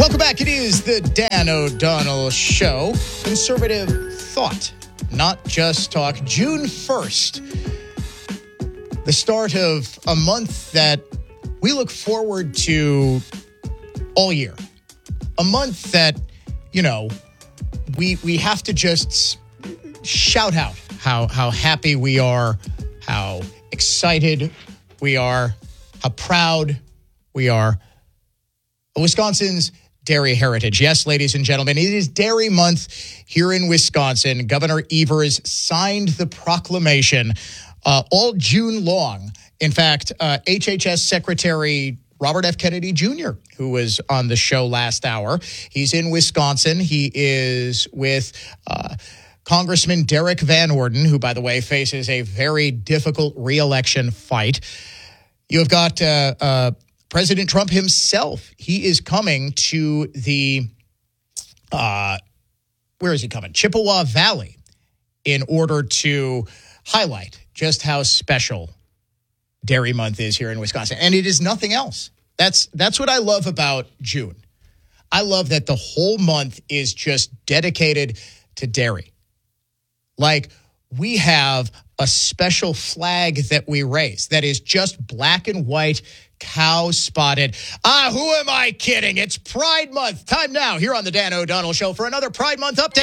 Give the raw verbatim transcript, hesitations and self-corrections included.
Welcome back. It is the Dan O'Donnell Show. Conservative thought, not just talk. June first, the start of a month that we look forward to all year. A month that, you know, we we have to just shout out how how happy we are, how excited we are, how proud we are. Wisconsin's dairy heritage. Yes, ladies and gentlemen, it is Dairy Month here in Wisconsin. Governor Evers signed the proclamation uh, all June long. In fact, uh, H H S Secretary Robert F. Kennedy Junior, who was on the show last hour, he's in Wisconsin. He is with uh, Congressman Derek Van Orden, who, by the way, faces a very difficult re-election fight. You have got uh, uh, President Trump himself. He is coming to the, uh, where is he coming? Chippewa Valley, in order to highlight just how special Dairy Month is here in Wisconsin. And it is nothing else. That's that's what I love about June. I love that the whole month is just dedicated to dairy. Like, we have a special flag that we raise that is just black and white, cow spotted. Ah, who am I kidding? It's Pride Month. Time now here on the Dan O'Donnell Show for another Pride Month update.